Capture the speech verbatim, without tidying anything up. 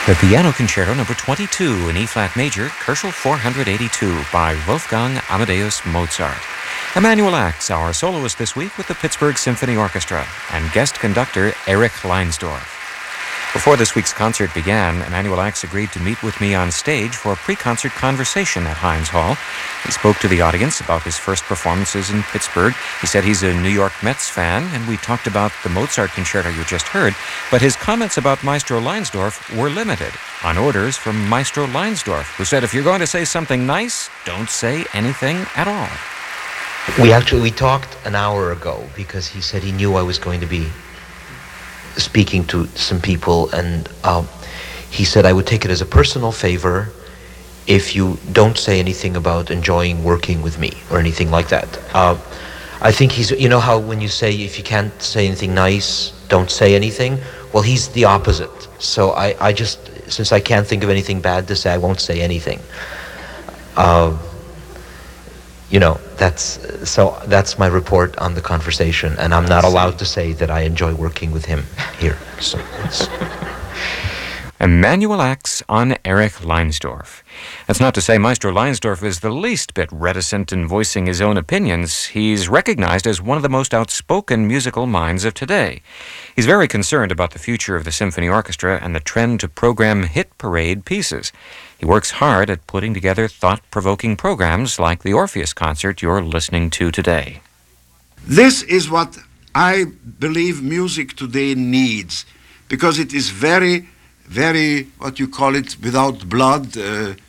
The Piano Concerto number twenty-two in E-flat major, Koelschel four eighty-two by Wolfgang Amadeus Mozart. Emanuel Ax, our soloist this week with the Pittsburgh Symphony Orchestra, and guest conductor Erich Leinsdorf. Before this week's concert began, Emanuel Ax agreed to meet with me on stage for a pre-concert conversation at Heinz Hall. He spoke to the audience about his first performances in Pittsburgh. He said he's a New York Mets fan, and we talked about the Mozart concerto you just heard, but his comments about Maestro Leinsdorf were limited, on orders from Maestro Leinsdorf, who said, if you're going to say something nice, don't say anything at all. We actually, we talked an hour ago because he said he knew I was going to be speaking to some people, and uh, he said I would take it as a personal favor if you don't say anything about enjoying working with me or anything like that. Uh, I think he's, you know how when you say if you can't say anything nice, don't say anything? Well, he's the opposite. So I, I just, since I can't think of anything bad to say, I won't say anything. Uh, You know, that's so that's my report on the conversation, and I'm not allowed to say that I enjoy working with him here. So it's Emanuel Ax on Erich Leinsdorf. That's not to say Maestro Leinsdorf is the least bit reticent in voicing his own opinions. He's recognized as one of the most outspoken musical minds of today. He's very concerned about the future of the symphony orchestra and the trend to program hit parade pieces. He works hard at putting together thought-provoking programs like the Orpheus concert you're listening to today. This is what I believe music today needs, because it is very, very, what you call it, without blood, uh,